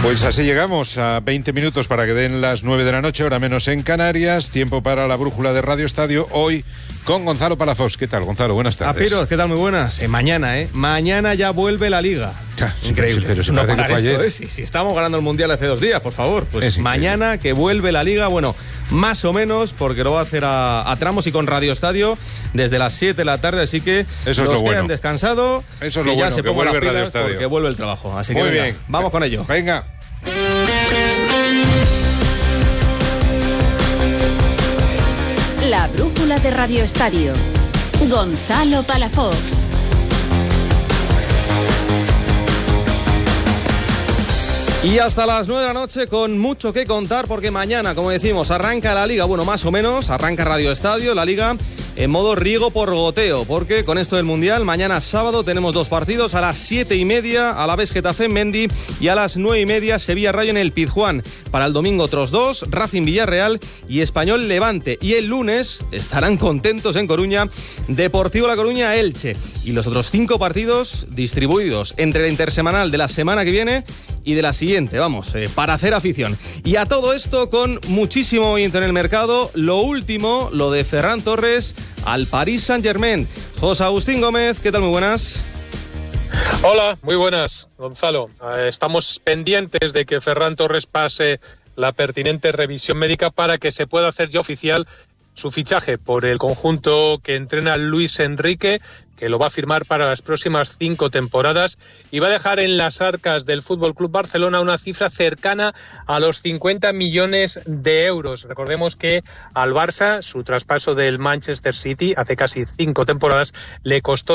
Pues así llegamos a 20 minutos para que den las 9 de la noche, hora menos en Canarias. Tiempo para la brújula de Radio Estadio, hoy con Gonzalo Palafox. ¿Qué tal, Gonzalo? Buenas tardes. Apiros, ¿qué tal? Muy buenas. Mañana, Mañana ya vuelve la Liga. Increíble. Pero se parece que fue ayer. Sí, estábamos ganando el Mundial hace 2 días, por favor. Pues mañana que vuelve la Liga, bueno, más o menos, porque lo va a hacer a tramos y con Radio Estadio desde las 7 de la tarde, así que eso es los lo que bueno. han descansado, eso es lo bueno, que vuelve Radio Estadio. Porque vuelve el trabajo. Así que muy venga, bien. Vamos con ello. Venga. La brújula de Radio Estadio. Gonzalo Palafox. Y hasta las 9 de la noche con mucho que contar, porque mañana, como decimos, arranca la Liga, bueno, más o menos, arranca Radio Estadio, la Liga en modo riego por goteo, porque con esto del Mundial, mañana sábado tenemos 2 partidos, a las 7:30 Alavés Getafe Mendy y a las 9:30 Sevilla Rayo en el Pizjuán. Para el domingo otros 2, Racing Villarreal y Español Levante. Y el lunes estarán contentos en Coruña, Deportivo La Coruña Elche. Y los otros 5 partidos distribuidos entre la intersemanal de la semana que viene y de la siguiente, vamos, para hacer afición. Y a todo esto con muchísimo movimiento en el mercado. Lo último, lo de Ferran Torres al Paris Saint-Germain. José Agustín Gómez, ¿qué tal? Muy buenas. Hola, muy buenas, Gonzalo. Estamos pendientes de que Ferran Torres pase la pertinente revisión médica para que se pueda hacer ya oficial su fichaje por el conjunto que entrena Luis Enrique, que lo va a firmar para las próximas 5 temporadas y va a dejar en las arcas del FC Barcelona una cifra cercana a los 50 millones de euros. Recordemos que al Barça, su traspaso del Manchester City hace casi 5 temporadas, le costó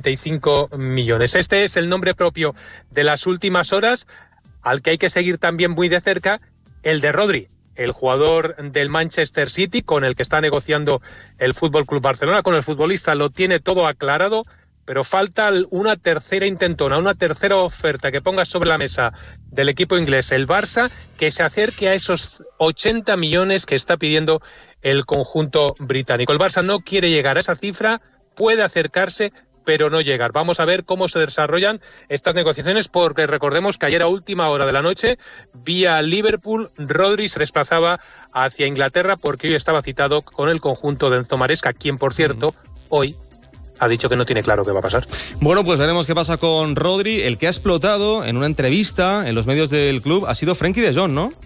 55 millones. Este es el nombre propio de las últimas horas, al que hay que seguir también muy de cerca, el de Rodri, el jugador del Manchester City con el que está negociando el FC Barcelona. Con el futbolista lo tiene todo aclarado, pero falta una tercera intentona, una tercera oferta que ponga sobre la mesa del equipo inglés, el Barça, que se acerque a esos 80 millones que está pidiendo el conjunto británico. El Barça no quiere llegar a esa cifra, puede acercarse, pero no llegar. Vamos a ver cómo se desarrollan estas negociaciones, porque recordemos que ayer a última hora de la noche, vía Liverpool, Rodri se desplazaba hacia Inglaterra porque hoy estaba citado con el conjunto de Enzo Maresca, quien, por cierto, hoy ha dicho que no tiene claro qué va a pasar. Bueno, pues veremos qué pasa con Rodri. El que ha explotado en una entrevista en los medios del club ha sido Frenkie de Jong, ¿no?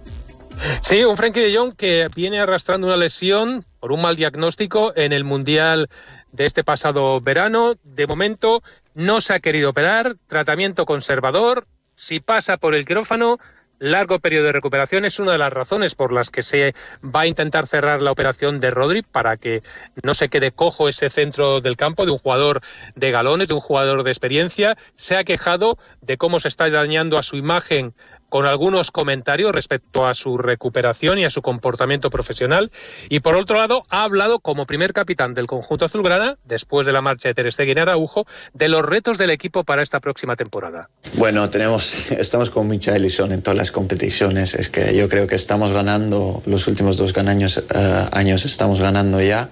Sí, un Frenkie de Jong que viene arrastrando una lesión por un mal diagnóstico en el Mundial de este pasado verano. De momento no se ha querido operar, tratamiento conservador. Si pasa por el quirófano, largo periodo de recuperación. Es una de las razones por las que se va a intentar cerrar la operación de Rodri, para que no se quede cojo ese centro del campo de un jugador de galones, de un jugador de experiencia. Se ha quejado de cómo se está dañando a su imagen con algunos comentarios respecto a su recuperación y a su comportamiento profesional. Y por otro lado, ha hablado como primer capitán del conjunto azulgrana, después de la marcha de Ter Stegen y Araujo, de los retos del equipo para esta próxima temporada. Bueno, estamos con mucha ilusión en todas las competiciones. Es que yo creo que estamos ganando, los últimos 2 años estamos ganando ya,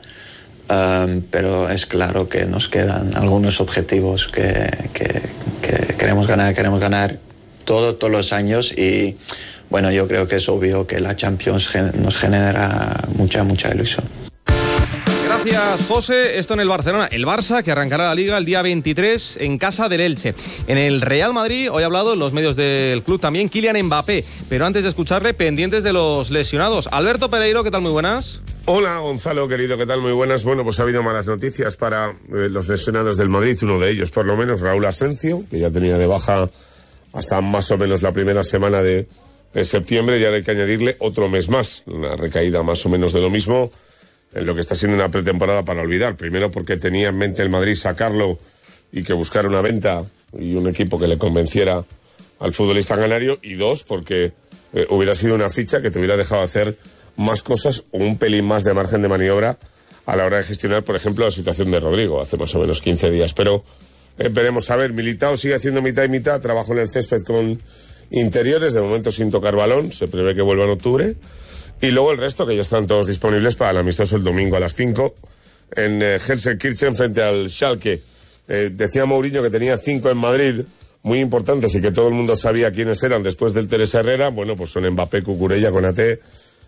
pero es claro que nos quedan algunos objetivos que queremos ganar todos los años. Y bueno, yo creo que es obvio que la Champions nos genera mucha ilusión. Gracias, José. Esto en el Barcelona. El Barça, que arrancará la Liga el día 23 en casa del Elche. En el Real Madrid, hoy ha hablado en los medios del club también Kylian Mbappé. Pero antes de escucharle, pendientes de los lesionados. Alberto Pereiro, ¿qué tal? Muy buenas. Hola, Gonzalo, querido, ¿qué tal? Muy buenas. Bueno, pues ha habido malas noticias para los lesionados del Madrid. Uno de ellos, por lo menos, Raúl Asencio, que ya tenía de baja hasta más o menos la primera semana de septiembre, y ahora hay que añadirle otro mes más, una recaída más o menos de lo mismo, en lo que está siendo una pretemporada para olvidar. Primero porque tenía en mente el Madrid sacarlo y que buscara una venta y un equipo que le convenciera al futbolista canario, y 2 porque hubiera sido una ficha que te hubiera dejado hacer más cosas o un pelín más de margen de maniobra a la hora de gestionar, por ejemplo, la situación de Rodrigo hace más o menos 15 días. Pero veremos. A ver, Militao sigue haciendo mitad y mitad, trabajo en el césped con interiores, de momento sin tocar balón, se prevé que vuelva en octubre, y luego el resto, que ya están todos disponibles para el amistoso el domingo a las 5 en Gelsenkirchen frente al Schalke. Decía Mourinho que tenía 5 en Madrid muy importantes y que todo el mundo sabía quiénes eran después del Teresa Herrera, bueno, pues son Mbappé, Cucurella, Konaté,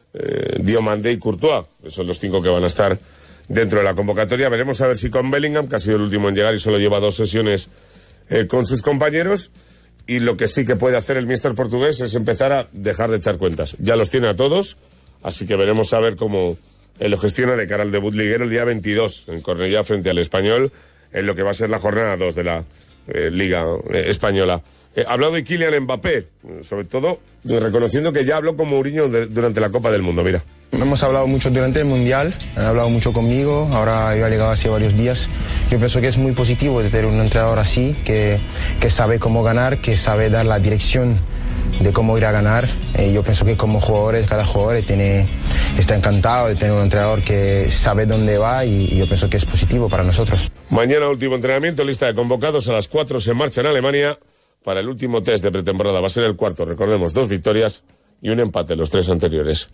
Diomandé y Courtois. Son los 5 que van a estar dentro de la convocatoria. Veremos a ver si con Bellingham, que ha sido el último en llegar y solo lleva 2 sesiones con sus compañeros. Y lo que sí que puede hacer el míster portugués es empezar a dejar de echar cuentas. Ya los tiene a todos, así que veremos a ver cómo lo gestiona de cara al debut liguero el día 22 en Cornellá frente al Español, en lo que va a ser la jornada 2 de la Liga Española. Ha hablado de Kylian Mbappé, sobre todo reconociendo que ya habló con Mourinho durante la Copa del Mundo. Mira. Hemos hablado mucho durante el Mundial, han hablado mucho conmigo, ahora yo he llegado hace varios días. Yo pienso que es muy positivo de tener un entrenador así, que sabe cómo ganar, que sabe dar la dirección de cómo ir a ganar. Yo pienso que como jugadores, cada jugador está encantado de tener un entrenador que sabe dónde va y yo pienso que es positivo para nosotros. Mañana último entrenamiento, lista de convocados, a las 4 se marcha en Alemania para el último test de pretemporada. Va a ser el cuarto, recordemos, 2 victorias y un empate los 3 anteriores.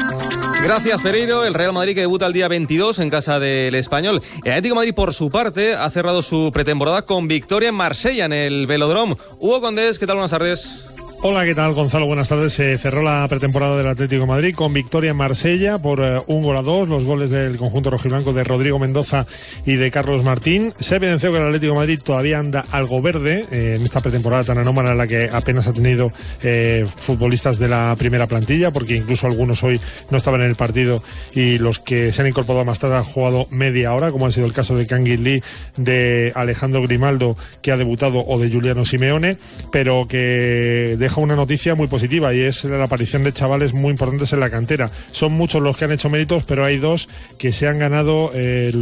Gracias, Pereiro. El Real Madrid que debuta el día 22 en casa del Español. El Atlético de Madrid, por su parte, ha cerrado su pretemporada con victoria en Marsella, en el Velódromo. Hugo Condés, ¿qué tal? Buenas tardes. Hola, ¿qué tal, Gonzalo? Buenas tardes. Se cerró la pretemporada del Atlético de Madrid con victoria en Marsella por 1-2, los goles del conjunto rojiblanco de Rodrigo Mendoza y de Carlos Martín. Se evidenció que el Atlético de Madrid todavía anda algo verde en esta pretemporada tan anómala en la que apenas ha tenido futbolistas de la primera plantilla, porque incluso algunos hoy no estaban en el partido y los que se han incorporado más tarde han jugado media hora, como ha sido el caso de Kangin Lee, de Alejandro Grimaldo, que ha debutado, o de Giuliano Simeone, pero que deja una noticia muy positiva, y es la aparición de chavales muy importantes en la cantera. Son muchos los que han hecho méritos, pero hay 2 que se han ganado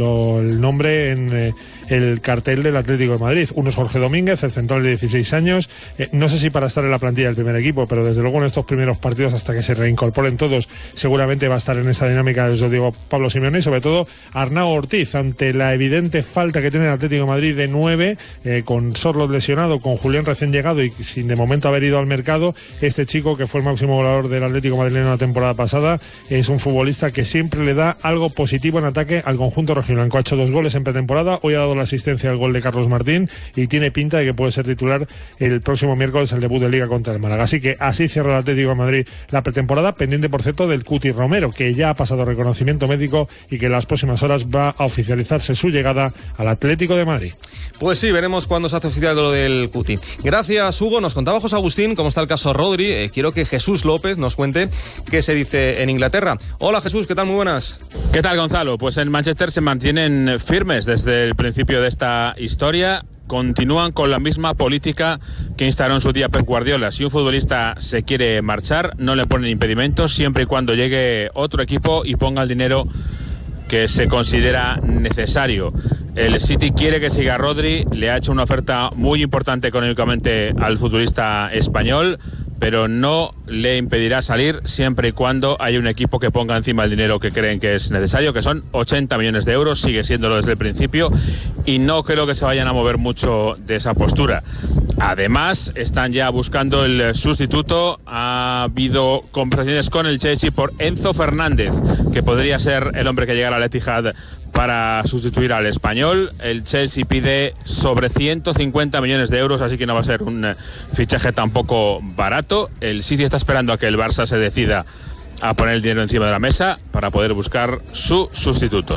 el nombre en el cartel del Atlético de Madrid. Uno es Jorge Domínguez, el central de 16 años, no sé si para estar en la plantilla del primer equipo, pero desde luego en estos primeros partidos, hasta que se reincorporen todos, seguramente va a estar en esa dinámica de Diego Pablo Simeone. Y sobre todo Arnau Ortiz, ante la evidente falta que tiene el Atlético de Madrid de 9, con Sorloth lesionado, con Julián recién llegado y sin de momento haber ido al mercado. Este chico, que fue el máximo goleador del Atlético madrileño la temporada pasada, es un futbolista que siempre le da algo positivo en ataque al conjunto rojiblanco. Ha hecho 2 goles en pretemporada, hoy ha dado la asistencia al gol de Carlos Martín y tiene pinta de que puede ser titular el próximo miércoles, el debut de Liga contra el Málaga. Así que así cierra el Atlético de Madrid la pretemporada, pendiente por cierto del Cuti Romero, que ya ha pasado reconocimiento médico y que en las próximas horas va a oficializarse su llegada al Atlético de Madrid. Pues sí, veremos cuándo se hace oficial lo del Cuti. Gracias, Hugo. Nos contaba José Agustín cómo está el caso Rodri. Quiero que Jesús López nos cuente qué se dice en Inglaterra. Hola, Jesús, ¿qué tal? Muy buenas. ¿Qué tal, Gonzalo? Pues en Manchester se mantienen firmes desde el principio de esta historia. Continúan con la misma política que instauró en su día Pep Guardiola. Si un futbolista se quiere marchar, no le ponen impedimentos, siempre y cuando llegue otro equipo y ponga el dinero que se considera necesario. El City quiere que siga Rodri, le ha hecho una oferta muy importante económicamente al futbolista español, pero no le impedirá salir siempre y cuando haya un equipo que ponga encima el dinero que creen que es necesario, que son 80 millones de euros, sigue siéndolo desde el principio, y no creo que se vayan a mover mucho de esa postura. Además, están ya buscando el sustituto. Ha habido conversaciones con el Chelsea por Enzo Fernández, que podría ser el hombre que llegara al Etihad para sustituir al español. El Chelsea pide sobre 150 millones de euros, así que no va a ser un fichaje tampoco barato. El City está esperando a que el Barça se decida a poner el dinero encima de la mesa para poder buscar su sustituto.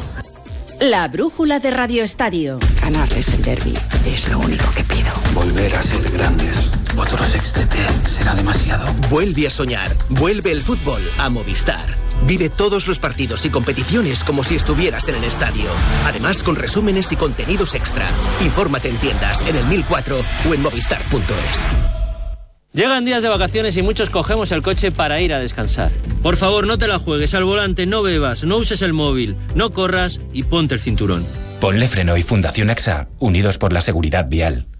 La brújula de Radio Estadio. Ganarles el derbi es lo único que pido. Volver a ser grandes. Otro sextete será demasiado. Vuelve a soñar. Vuelve el fútbol a Movistar. Vive todos los partidos y competiciones como si estuvieras en el estadio. Además, con resúmenes y contenidos extra. Infórmate en tiendas, en el 1004 o en movistar.es. Llegan días de vacaciones y muchos cogemos el coche para ir a descansar. Por favor, no te la juegues al volante, no bebas, no uses el móvil, no corras y ponte el cinturón. Ponle Freno y Fundación AXA, unidos por la seguridad vial.